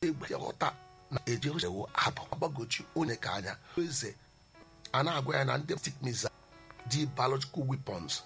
egbe ghọta na eje osewo abụ agbagoju onye ka anya eze a na-agwa ya na ndị stik miza dị biological weapons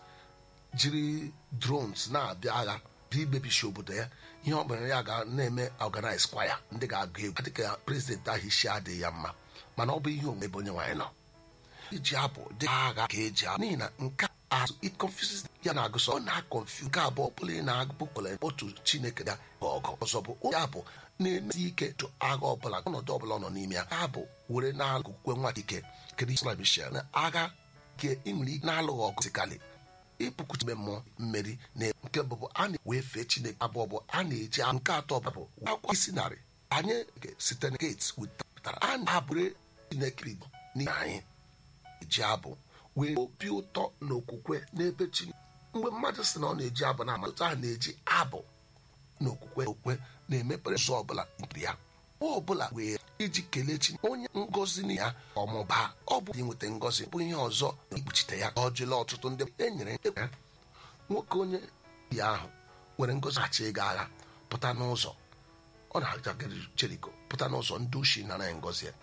jiri drones na-abịa agha dị imebisi obodo ya ihe ọ bụla ya ga na-eme organize kwa ya ndị ga-agụ egwu dịka prezidenti ahụ isi adịghị ya mma mana ọ bụ ihe omume ebe onye nwaanyị nọ iji abụ dị agha ka eji abụ n'ihi na nke azụ it confuses ya na-agụsọ ọ na-akọnfu nke abụọ bụla ị na-agụpụkwere otu chineke ya ọgụ ọzọ bụ onye abụ na-emesi ike tụ agha ọbụla ọnọdụ ọbụla ọ nọ n'ime ya abụ were na-agụkwe nwa dike kedu isla michel na agha nke ị nwere ike na-alụghị ọgụ sikali ịpụkwuchime mmụọ mmeri na nke mbụ a na-wee fee chineke abụọ bụ a na-eji nke atọ bụ akwa isi narị anyị site na gate wetara a na-abụre chineke igbo n'ihi anyị eji abụ wee obi ụtọ na okwukwe n'ebe chineke mgbe mmadụ sị na ọ na-eji abụ na amalite ahụ na-eji abụ na okwukwe na-emepere ụzọ ọbụla nke ya ọbụla wee iji kelee chineke onye ngọzi na ya ọmụba ọ bụ inweta ngọzi bụ ihe ọzọ na ikpuchite ya ka ọ jụla ọtụtụ ndị enyere ekwe nwoke onye ya ahụ nwere ngọzi achị ịga agha pụta n'ụzọ ọ na-agagara Jeriko pụta n'ụzọ ndị ushi nara ya ngọzi ya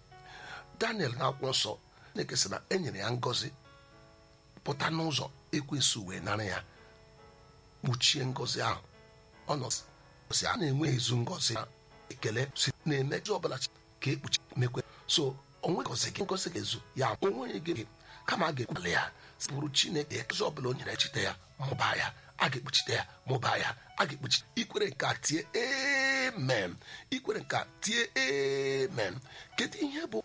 Daniel na-akwụkwọ nsọ Chineke sị na enyere ya ngọzi pụta n'ụzọ ekwensu wee nara ya kpuchie ngọzi ahụ ọ nọ si a na-enwe ezu ngọzi na ekele si na-eme ọbụla ka ekpuchi mekwe so onwe ngọzi gị ngọzi ga-ezu ya onwe gị kama a ga-ekwule ya bụrụ Chineke ekezi ọbụla o nyere echite ya mụbaa ya a ga-ekpuchite ya mụbaa ya a ga-ekpuchite ikwere nke a tie amen ikwere nke a tie amen kedu ihe bụ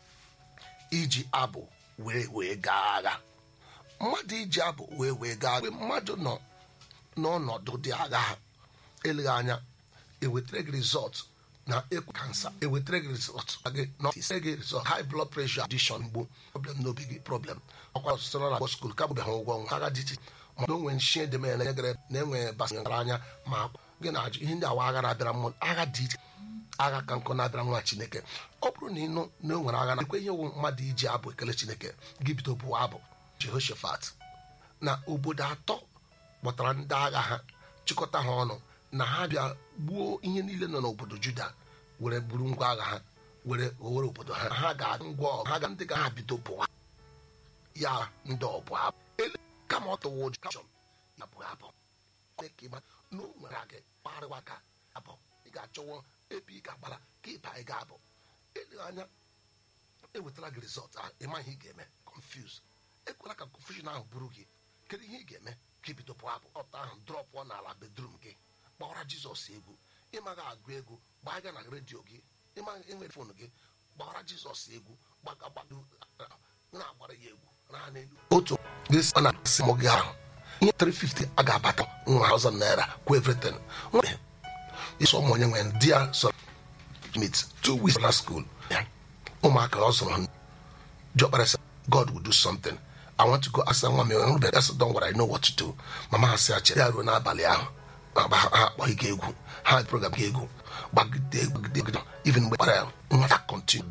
iji abụ wee gaa agha mmadụ iji abụ wee gaa agha mmadụ nọ n'ọnọdụ dị agha ha eleghị anya ewetara gị rizọt na ekwu kansa ewetara gị rizọt gị n'ọfịs gị rizọt high blood pressure addiction mgbu problem n'obi gị problem ọkwa ọsụsụ nọ na skul ka bụbeghị ụgwọ nwa agha dị iche ma na onwe nshi edemere na-egere na-enwe basara anya ma gị na-ajụ ihe ndị awa agha na-abịara mmụọ agha dị iche agha ka nkụ na-abịara nwa Chineke ọ bụrụ na ịnụ na o nwere agha na ekwe ihe wụ mmadụ iji abụ ekele Chineke gị bido bụ abụ Jehoshaphat na obodo atọ kpọtara ndị agha ha chịkọta ha ọnụ na ha bịa gbuo ihe niile nọ n'obodo Juda were buru ngwa agha ha were obodo ha ha ga ngwa ọgụ ha ga ndị ga ha bido bụwa ya ndị ọbụ abụ ele kama ọ tụwa ụjọ ya bụ abụ na o nwere gị kparịwa ka abụ ị ga-achọwo ebe ị ga-agbara ka ịba ị ga-abụ eleghị anya ewetara gị rizọt ahụ ịmaghị ị ga-eme confuse ekwela ka confusion ahụ bụrụ gị kedu ihe ị ga-eme ka ibido bụ abụ ọtọ ahụ drọpụọ n'ala bedrum gị gbawara Jizọs egwu ịmaghị agụ egwu gbaa ga na redio gị ịmaghị enwere fon gị gbawara Jizọs egwu gbagagbado na-agbara ya egwu raa n'elu otu ọ na-asị m gị ahụ ihe 350 a ga-abata nwa 1000 naira kwa everything ịsọ ụmụ onye nwere di ya so meet 2 weeks na school ụmụaka ọ zụrụ ha jọkpara sị God will do something I want to go ask nwa m enwere best don't what I know what to do mama ha sị ache ya ruo n'abalị ahụ akpọ ike egwu ha program gị egwu gbagide even mgbe kpara ya nwata continue